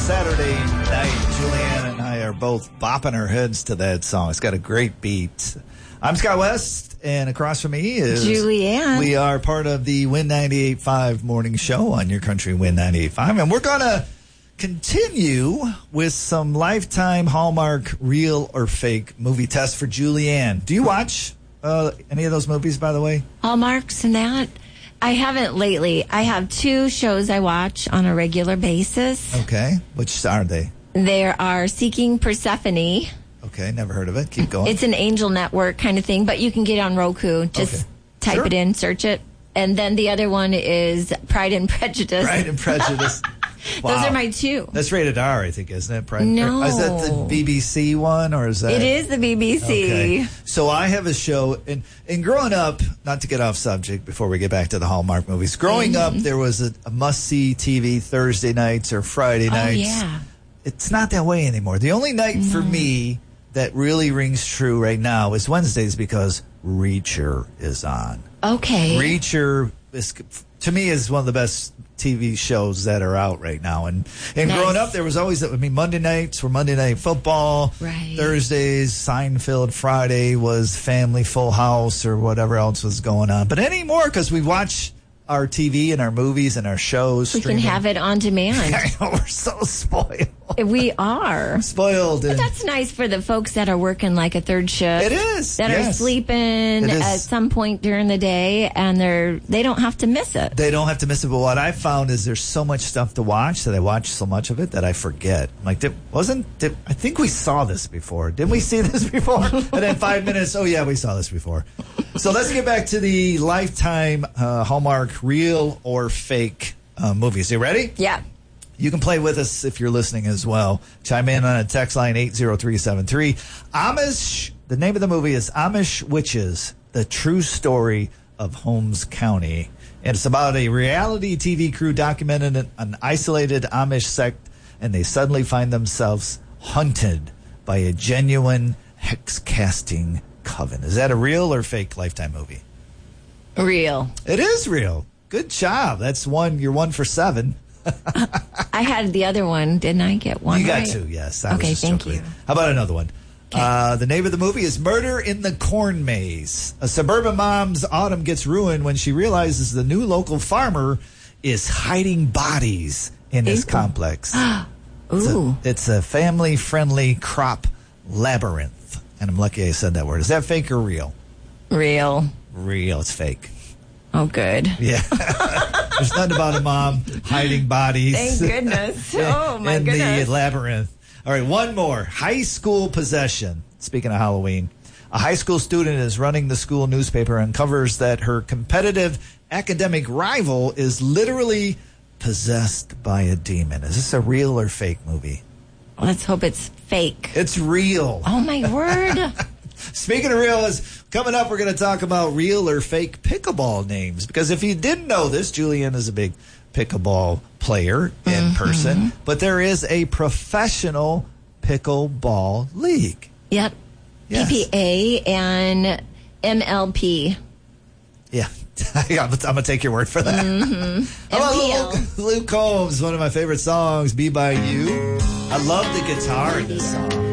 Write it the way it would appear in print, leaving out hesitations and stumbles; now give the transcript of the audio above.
Saturday night. Julianne and I are both bopping our heads to that song. It's got a great beat. I'm Scott West, and across from me is Julianne. We are part of the Win 98.5 morning show on your country, Win 98.5. And we're going to continue with some Lifetime Hallmark real or fake movie tests for Julianne. Do you watch any of those movies, by the way? Hallmarks and that? I haven't lately. I have two shows I watch on a regular basis. Okay. Which are they? There are Seeking Persephone. Okay, never heard of it. Keep going. It's an Angel Network kind of thing, but you can get it on Roku. Just type it in, search it. And then the other one is Pride and Prejudice. Pride and Prejudice. Wow. Those are my two. That's rated R, I think, isn't it? Pride No. Is that the BBC one, or is that? It is the BBC. Okay. So I have a show, and growing up, not to get off subject before we get back to the Hallmark movies, growing up, there was a must-see TV Thursday nights or Friday nights. Oh, yeah. It's not that way anymore. The only night for me that really rings true right now is Wednesdays because Reacher is on. Okay. Reacher is, to me, is one of the best TV shows that are out right now. And growing up, there was always, Monday nights were Monday Night Football. Right. Thursdays, Seinfeld. Friday was Family, Full House, or whatever else was going on. But anymore, because we watch our TV and our movies and our shows. We streaming. can have it on demand. I know, we're so spoiled. We are. Spoiled. But that's nice for the folks that are working like a third shift. It is. That are sleeping at some point during the day, and they don't have to miss it. They don't have to miss it. But what I found is there's so much stuff to watch that I watch so much of it that I forget. Like, I think we saw this before. Didn't we see this before? And then 5 minutes, oh yeah, we saw this before. So let's get back to the Lifetime Hallmark real or fake movies. You ready? Yeah. You can play with us if you're listening as well. Chime in on a text line 80373. Amish, the name of the movie is Amish Witches, the true story of Holmes County. And it's about a reality TV crew documenting an isolated Amish sect, and they suddenly find themselves hunted by a genuine hex-casting coven. Is that a real or fake Lifetime movie? Real. It is real. Good job. That's one. You're 1 for 7. I had the other one. Didn't I get one? You got right? 2, yes. Okay, thank you. How about another one? Okay. The name of the movie is Murder in the Corn Maze. A suburban mom's autumn gets ruined when she realizes the new local farmer is hiding bodies in his complex. Ooh. It's a family-friendly crop labyrinth. And I'm lucky I said that word. Is that fake or real? Real. Real. It's fake. Oh, good. Yeah. There's nothing about a mom hiding bodies. Thank goodness. Oh, my in goodness. the labyrinth. All right, one more. High school possession. Speaking of Halloween, a high school student is running the school newspaper and uncovers that her competitive academic rival is literally possessed by a demon. Is this a real or fake movie? Let's hope it's fake. It's real. Oh, my word. Speaking of real, coming up, we're going to talk about real or fake pickleball names. Because if you didn't know this, Julianne is a big pickleball player in person. But there is a professional pickleball league. Yep. Yes. PPA and MLP. Yeah. I'm going to take your word for that. How about Luke Combs, one of my favorite songs, Be By You. I love the guitar in this song.